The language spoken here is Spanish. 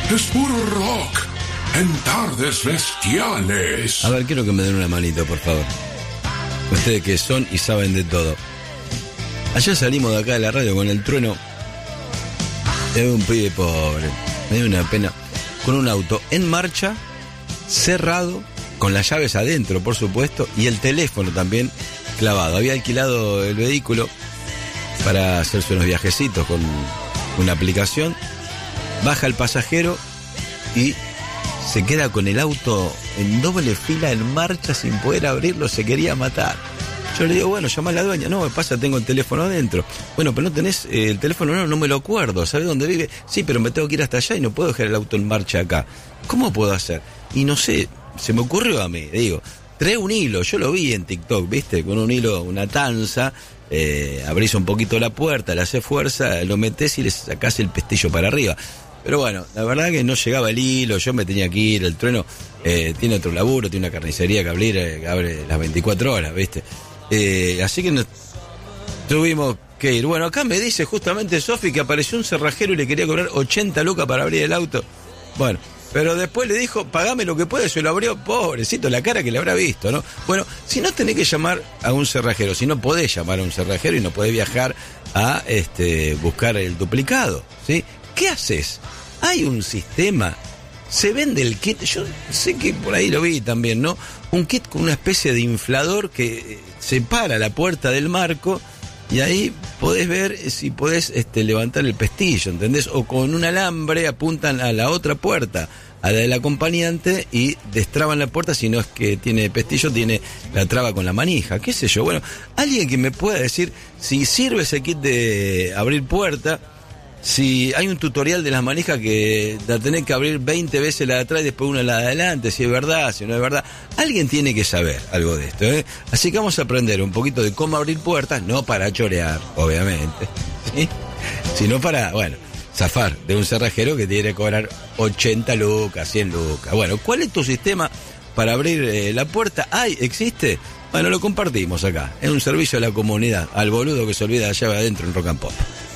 es puro rock en Tardes Bestiales. A ver, quiero que me den una manito, por favor. Ustedes que son y saben de todo. Ayer salimos de acá de la radio con el trueno. Era un pibe pobre, me dio una pena. Con un auto en marcha, cerrado, con las llaves adentro, por supuesto, y el teléfono también clavado. Había alquilado el vehículo para hacerse unos viajecitos con una aplicación. Baja el pasajero y se queda con el auto en doble fila en marcha sin poder abrirlo, se quería matar. Yo le digo, bueno, llama a la dueña. No, me pasa, tengo el teléfono adentro. Bueno, pero no tenés el teléfono, no me lo acuerdo. ¿Sabés dónde vive? Sí, pero me tengo que ir hasta allá y no puedo dejar el auto en marcha acá. ¿Cómo puedo hacer? Y no sé, se me ocurrió a mí, digo, trae un hilo, yo lo vi en TikTok, ¿viste? Con un hilo, una tanza, abrís un poquito la puerta, le haces fuerza, lo metés y le sacás el pestillo para arriba. Pero bueno, la verdad que no llegaba el hilo, yo me tenía que ir, el trueno tiene otro laburo, tiene una carnicería que abre las 24 horas, ¿viste? Así que nos tuvimos que ir. Bueno, acá me dice justamente Sofi que apareció un cerrajero y le quería cobrar 80 lucas para abrir el auto. Bueno, pero después le dijo, pagame lo que puedas, se lo abrió, pobrecito, la cara que le habrá visto, ¿no? Bueno, si no tenés que llamar a un cerrajero, si no podés llamar a un cerrajero y no podés viajar a buscar el duplicado, ¿sí? ¿Qué haces? Hay un sistema, se vende el kit, yo sé que por ahí lo vi también, ¿no? Un kit con una especie de inflador que separa la puerta del marco y ahí podés ver si podés levantar el pestillo, ¿entendés? O con un alambre apuntan a la otra puerta, a la del acompañante, y destraban la puerta. Si no es que tiene pestillo, tiene la traba con la manija, qué sé yo. Bueno, alguien que me pueda decir si sirve ese kit de abrir puerta, si hay un tutorial de las manijas que la tenés que abrir 20 veces la de atrás y después una la de adelante, si es verdad, si no es verdad. Alguien tiene que saber algo de esto, ¿eh? Así que vamos a aprender un poquito de cómo abrir puertas, no para chorear, obviamente, ¿sí? Sino para, bueno, zafar de un cerrajero que tiene que cobrar 80 lucas, 100 lucas. Bueno, ¿cuál es tu sistema para abrir la puerta? ¿Existe? Bueno, lo compartimos acá, es un servicio a la comunidad, al boludo que se olvida la llave adentro en Rock and Pop.